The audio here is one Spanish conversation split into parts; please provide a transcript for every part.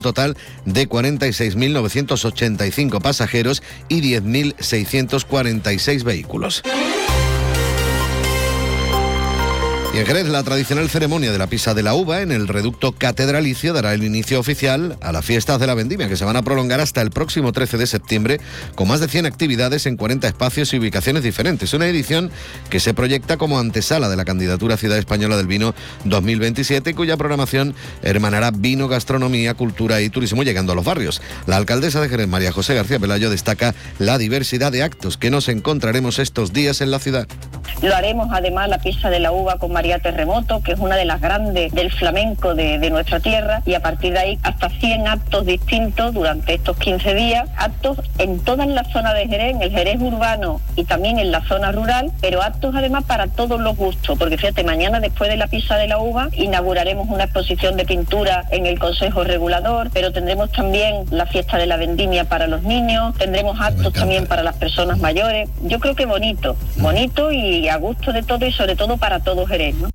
total de 46.985 pasajeros y 10.646 vehículos. Y en Jerez, la tradicional ceremonia de la Pisa de la Uva en el reducto catedralicio dará el inicio oficial a las fiestas de la vendimia, que se van a prolongar hasta el próximo 13 de septiembre, con más de 100 actividades en 40 espacios y ubicaciones diferentes. Una edición que se proyecta como antesala de la candidatura a Ciudad Española del Vino 2027, cuya programación hermanará vino, gastronomía, cultura y turismo, llegando a los barrios. La alcaldesa de Jerez, María José García Pelayo, destaca la diversidad de actos que nos encontraremos estos días en la ciudad. Lo haremos además la Pisa de la Uva con María Terremoto, que es una de las grandes del flamenco de nuestra tierra, y a partir de ahí hasta 100 actos distintos durante estos 15 días, actos en toda la zona de Jerez, en el Jerez urbano y también en la zona rural, pero actos además para todos los gustos, porque fíjate, mañana después de la Pisa de la Uva inauguraremos una exposición de pintura en el Consejo Regulador, pero tendremos también la fiesta de la vendimia para los niños, tendremos actos también para las personas mayores. Yo creo que bonito y a gusto de todo y sobre todo para todo Jerez, ¿no?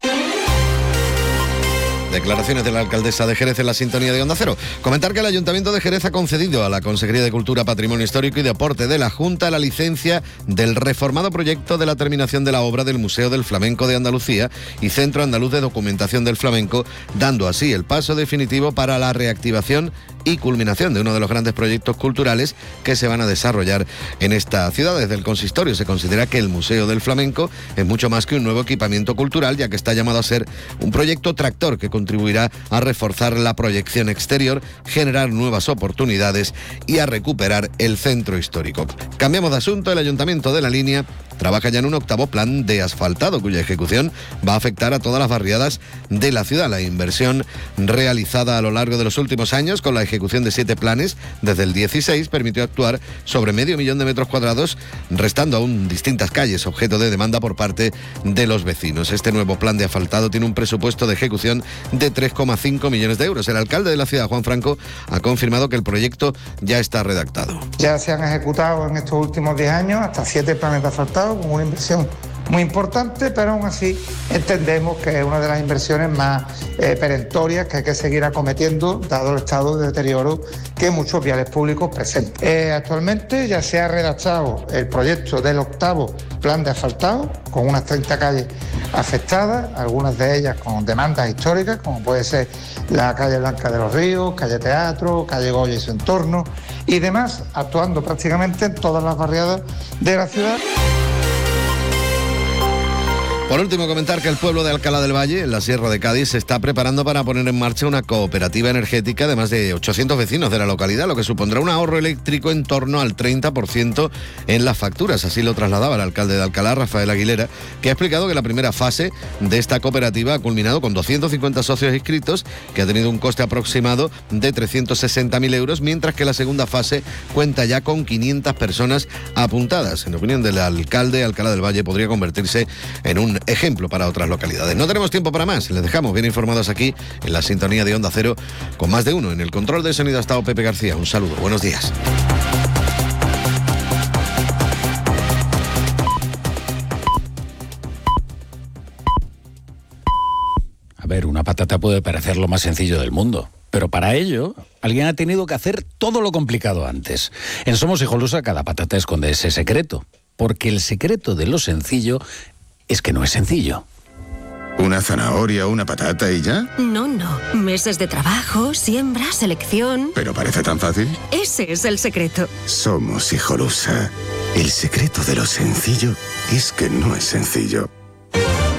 Declaraciones de la alcaldesa de Jerez en la sintonía de Onda Cero. Comentar que el Ayuntamiento de Jerez ha concedido a la Consejería de Cultura, Patrimonio Histórico y Deporte de la Junta la licencia del reformado proyecto de la terminación de la obra del Museo del Flamenco de Andalucía y Centro Andaluz de Documentación del Flamenco, dando así el paso definitivo para la reactivación y culminación de uno de los grandes proyectos culturales que se van a desarrollar en esta ciudad. Desde el consistorio se considera que el Museo del Flamenco es mucho más que un nuevo equipamiento cultural, ya que está llamado a ser un proyecto tractor que contribuirá a reforzar la proyección exterior, generar nuevas oportunidades y a recuperar el centro histórico. Cambiamos de asunto. El Ayuntamiento de La Línea trabaja ya en un octavo plan de asfaltado, cuya ejecución va a afectar a todas las barriadas de la ciudad. La inversión realizada a lo largo de los últimos años, con la ejecución de 7 planes desde el 16, permitió actuar sobre 500.000 metros cuadrados, restando aún distintas calles objeto de demanda por parte de los vecinos. Este nuevo plan de asfaltado tiene un presupuesto de ejecución de 3,5 millones de euros. El alcalde de la ciudad, Juan Franco, ha confirmado que el proyecto ya está redactado. Ya se han ejecutado en estos últimos 10 años hasta 7 planes de asfaltado, con una inversión muy importante, pero aún así entendemos que es una de las inversiones más perentorias que hay que seguir acometiendo, dado el estado de deterioro que muchos viales públicos presentan. Actualmente ya se ha redactado el proyecto del octavo plan de asfaltado, con unas 30 calles afectadas, algunas de ellas con demandas históricas, como puede ser la calle Blanca de los Ríos, calle Teatro, calle Goya y su entorno, y demás, actuando prácticamente en todas las barriadas de la ciudad. Por último, comentar que el pueblo de Alcalá del Valle, en la Sierra de Cádiz, se está preparando para poner en marcha una cooperativa energética de más de 800 vecinos de la localidad, lo que supondrá un ahorro eléctrico en torno al 30% en las facturas. Así lo trasladaba el alcalde de Alcalá, Rafael Aguilera, que ha explicado que la primera fase de esta cooperativa ha culminado con 250 socios inscritos, que ha tenido un coste aproximado de 360.000 euros, mientras que la segunda fase cuenta ya con 500 personas apuntadas. En opinión del alcalde, Alcalá del Valle podría convertirse en un ejemplo para otras localidades. No tenemos tiempo para más, les dejamos bien informados aquí en la sintonía de Onda Cero, con más de uno. En el control de sonido ha estado Pepe García. Un saludo, buenos días. A ver, una patata puede parecer lo más sencillo del mundo, pero para ello alguien ha tenido que hacer todo lo complicado antes. En Somos Hijolusa cada patata esconde ese secreto, porque el secreto de lo sencillo es que no es sencillo. ¿Una zanahoria, una patata y ya? No. Meses de trabajo, siembra, selección... ¿Pero parece tan fácil? Ese es el secreto. Somos Hijolusa. El secreto de lo sencillo es que no es sencillo.